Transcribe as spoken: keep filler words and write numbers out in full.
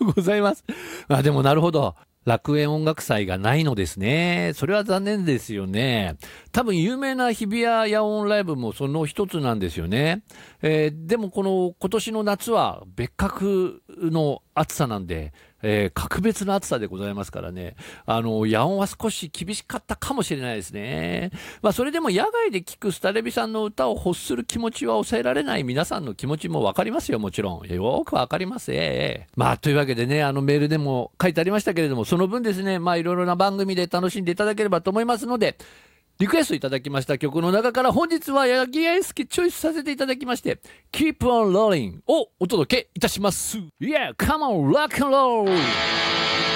うございます。あ、でもなるほど。楽園音楽祭がないのですね。それは残念ですよね。多分有名な日比谷野音ライブもその一つなんですよね。えーでもこの今年の夏は別格の暑さなんで、えー格別な暑さでございますからね。あの、野音は少し厳しかったかもしれないですね。まあそれでも野外で聴くスタレビさんの歌を欲する気持ちは抑えられない皆さんの気持ちもわかりますよ、もちろん。よくわかります。ええまあというわけでね、あのメールでも書いてありましたけれども、その分ですね、まあいろいろな番組で楽しんでいただければと思いますので、リクエストいただきました曲の中から本日は八木愛介チョイスさせていただきまして、Keep on Rolling をお届けいたします。Yeah, come on, rock and roll!